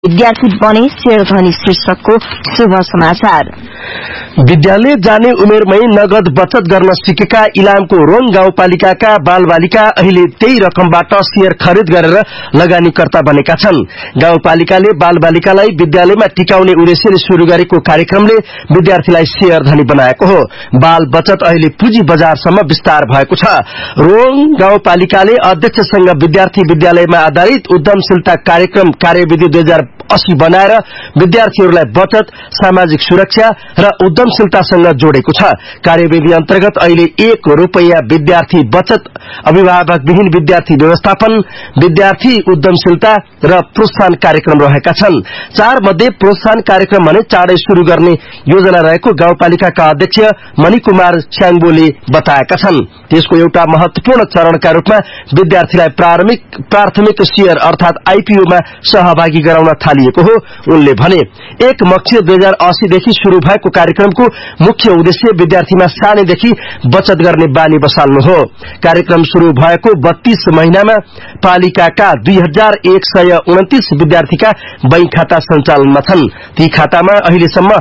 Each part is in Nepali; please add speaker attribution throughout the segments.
Speaker 1: विद्यार्थी बने शेयर धनी शीर्षकको शुभ समाचार।
Speaker 2: विद्यालय जाने उमेरमै नगद बचत गर्न सिकेका इलामको रोङ गाउँपालिकाका बालबालिका अहिले त्यही रकमबाट शेयर खरिद गरेर लगानीकर्ता बनेका छन्। गाउँपालिकाले बालबालिकालाई विद्यालयमा टिकाउने उद्देश्यले शुरू गरेको कार्यक्रमले विद्यार्थीलाई शेयर धनी बनाएको हो। बाल बचत अहिले पुँजी बजारसम्म विस्तार भएको छ। रोङ गाउँपालिकाले अध्यक्षसँग विद्यार्थी विद्यालयमा आधारित उद्यमशीलता कार्यक्रम कार्यविधि 2080 बनाएर विद्यार्थीहरूलाई बचत, सामाजिक सुरक्षा र उद्यमशीलतासँग जोडेको छ। कार्यविधि अन्तर्गत अहिले 1 रुपैयाँ विद्यार्थी बचत, अभिभावकविहीन विद्यार्थी व्यवस्थापन, विद्यार्थी उद्यमशीलता र प्रोत्साहन कार्यक्रम रहेका छन्। 4 मध्ये प्रोत्साहन कार्यक्रम भने चाँडै शुरू गर्ने योजना रहेको गाउँपालिकाका अध्यक्ष मणिकुमार स्याङ्बोले बताएका छन्। त्यसको एउटा महत्वपूर्ण चरणका रूपमा विद्यार्थीलाई प्राथमिक शेयर अर्थात आईपीओ मा सहभागी गराउन थालिएको हो। उनले भने 1 मक्सिर 2080 देखि शुरू भएको कार्यक्रमको मुख्य उद्देश्य विद्यार्थीमा सानैदेखि बचत गर्ने बानी बसाल्नु हो। कार्यक्रम शुरू भएको 32 महिनामा पालिकाका 2129 विद्यार्थीका बैंक खाता सञ्चालनमा छन्। ती खातामा अहिलेसम्म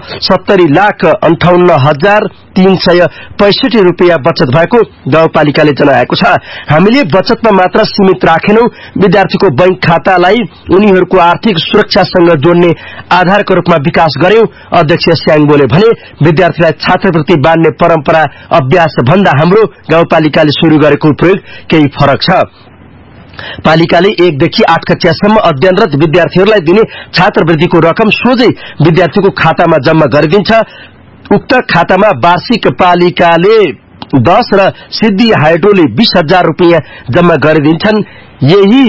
Speaker 2: 70,58,365 रुपैयाँ बचत भएको गाउँपालिकाले जनाएको छ। हामीले बचतमा मात्र सीमित राखेनौं, विद्यार्थीको बैंक खातालाई उनीहरूको आर्थिक सुरक्षासँग जोड्ने आधारको रूपमा विकास गर्यौं। अध्यक्ष स्याङबोले भने विद्यार्थीलाई छात्रवृत्ति बाँड्ने परम्परा अभ्यास भन्दा हाम्रो गाउँपालिकाले शुरू गरेको प्रयोग केही फरक छ। पालिकाले 1 देखि 8 कक्षासम्म अध्ययनरत विद्यार्थीहरूलाई दिने छात्रवृत्तिको रकम सोझै विद्यार्थीको खातामा जम्मा गरिदिन्छ। उक्त खातामा वार्षिक पालिकाले 10 र सिद्धि हाइड्रोले 20,000 रुपैयाँ जम्मा गरिदिन्छन्। यही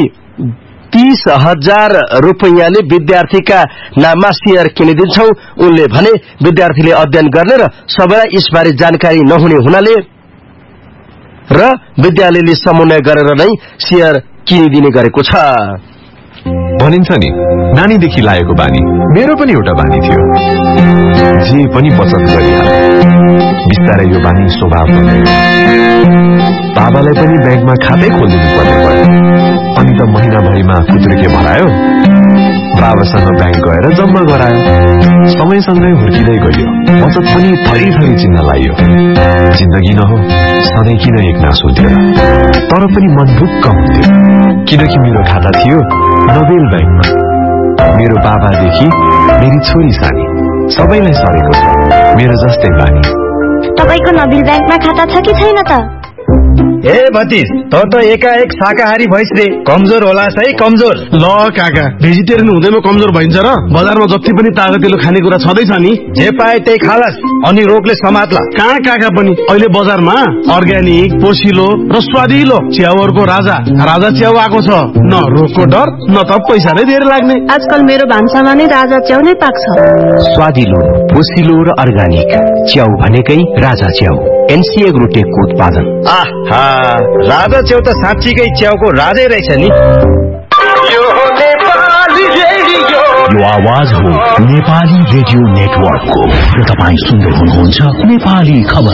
Speaker 2: 30,000 रुपैयाँले विद्यार्थीका नाममा शेयर किनिदिन्छौ। उनले भने विद्यार्थीले अध्ययन गर्ने र सबैलाई यसबारे जानकारी नहुने हुनाले र विद्यालयले समन्वय गरेर नै शेयर किनिदिने गरेको छ।
Speaker 3: भनिन्छ नि, नानीदेखि लागेको बानी मेरो पनि एउटा बानी थियो। जे पनि बचत गरिहाले, बिस्तारै यो बानी स्वभाव बन्यो। बाबालाई पनि ब्याङ्कमा खातै खोलिदिनु पर्ने भयो। अनि त महिनाभरिमा कुत्रुके भरायो, बाबासँग ब्याङ्क गएर जम्मा गरायो। समयसँगै हुर्किँदै गयो, बचत पनि थरी चिन्न लाग्यो। जिन्दगी न हो, सधैँ किन एकनास हुन्थ्यो र? तर पनि मन ढुक्क हुन्थ्यो, किनकि मेरो खाता थियो नोबेल ब्याङ्कमा। मेरो बाबादेखि मेरी छोरी सानी सबैलाई सरेको छ मेरो जस्तै बानी।
Speaker 1: तपाईको नोबेल ब्याङ्कमा खाता छ कि छैन त?
Speaker 4: ए भतिज, त एकाएक शाकाहारी भइस रे, कमजोर होलास है कमजोर।
Speaker 5: ल काका, भेजिटेरियन हुँदैमा कमजोर भइन्छ र? बजारमा जति पनि तागतिलो खानेकुरा छँदैछ नि,
Speaker 4: जे पाए त्यही खालास, अनि रोगले समात्ला।
Speaker 5: कहाँ काका पनि अहिले बजारमा अर्ग्यानिक, पोसिलो र स्वादिलो च्याउहरूको राजा च्याउ आएको छ। न रोगको डर, न त पैसा नै धेरै लाग्ने।
Speaker 1: आजकल मेरो भान्सामा नै राजा च्याउ नै पाक्छ।
Speaker 6: स्वादिलो, पोसिलो र अर्ग्यानिक च्याउ भनेकै राजा च्याउ, एनसी एग्रोटेकको उत्पादन।
Speaker 4: आहा, राजा च्याउ त साँच्चीकै च्याउको राजै रहेछ नि।
Speaker 7: यो आवाज हो नेपाली रेडियो नेटवर्कको र तपाईँ सुन्दै हुनुहुन्छ नेपाली खबर।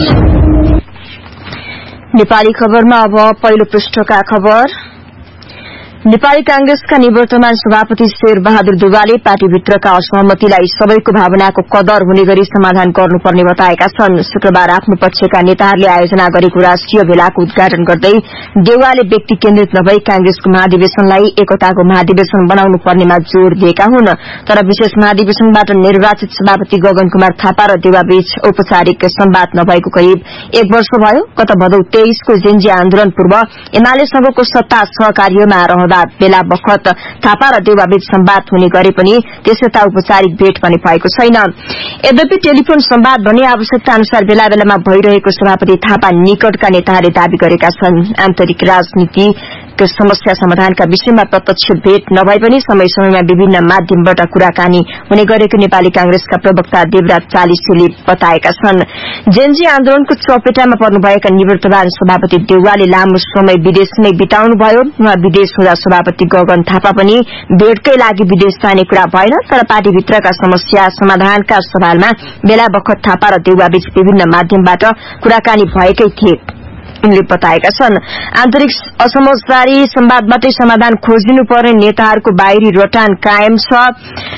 Speaker 1: नेपाली खबरमा अब पहिलो पृष्ठका खबर। नेपाली कांग्रेसका निवर्तमान सभापति शेर बहादुर दुवाले पार्टीभित्रका असहमतिलाई सबैको भावनाको कदर हुने गरी समाधान गर्नुपर्ने बताएका छन्। शुक्रबार आफ्नो पक्षका नेताहरूले आयोजना गरेको राष्ट्रिय भेलाको उद्घाटन गर्दै देउवाले व्यक्ति केन्द्रित नभई कांग्रेसको महाधिवेशनलाई एकताको महाधिवेशन बनाउनु पर्नेमा जोड़ दिएका हुन्। तर विशेष महाधिवेशनबाट निर्वाचित सभापति गगन कुमार थापा र देउवाबीच औपचारिक संवाद नभएको करिब 1 वर्ष भयो। गत भदौ 23 को जेन्जी आन्दोलन पूर्व एमालेसँगको सत्ता सहकार्यमा रहँदा बेला बखत थापा र देउवाबीच संवाद हुने गरे पनि त्यसैता औपचारिक भेट पनि भएको छैन। यद्यपि टेलिफोन संवाद भने आवश्यकता अनुसार बेला बेलामा भइरहेको सभापति थापा निकटका नेताहरूले दावी गरेका छन्। आन्तरिक राजनीतिक समस्या समाधानका विषयमा प्रत्यक्ष भेट नभए पनि समय समयमा विभिन्न माध्यमबाट कुराकानी हुने गरेको नेपाली कांग्रेसका प्रवक्ता देवराज चालिसेले बताएका छन्। जेन्जी आन्दोलनको चपेटामा पर्नुभएका निवर्तमान सभापति देउवाले लामो समय विदेशमै बिताउनुभयो। उहाँ विदेश हुँदा सभापति गगन थापा पनि भेटकै लागि विदेश जाने कुरा भएन। तर पार्टीभित्रका समस्या समाधानका सवालमा बेला बखत थापा र देउवाबीच विभिन्न माध्यमबाट कुराकानी भएकै थिए। उनले बताएका छन्। आन्तरिक असमझदारी संवादबाटै समाधान खोजिनुपर्ने नेताहरूको बाहिरी रटान कायम छ।